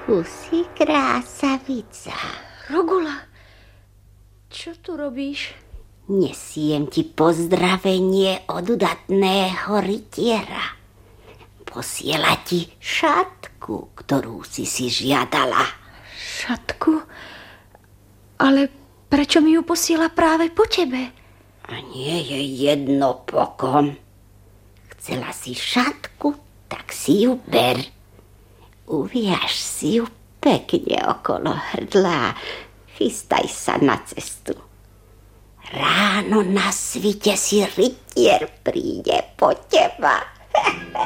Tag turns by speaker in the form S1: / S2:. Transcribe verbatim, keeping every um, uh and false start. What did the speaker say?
S1: Tu si krásavica.
S2: Rogula, čo tu robíš?
S1: Nesiem ti pozdravenie od udatného rytiera. Posiela ti šatku, ktorú si si žiadala.
S2: Šatku? Ale prečo mi ju posiela práve po tebe?
S1: A nie je jedno po kom. Chcela si šatku, tak si ju ber. Uviaž si ju pekne okolo hrdla. Chystaj sa na cestu. Ráno na svite si rytier príde po teba.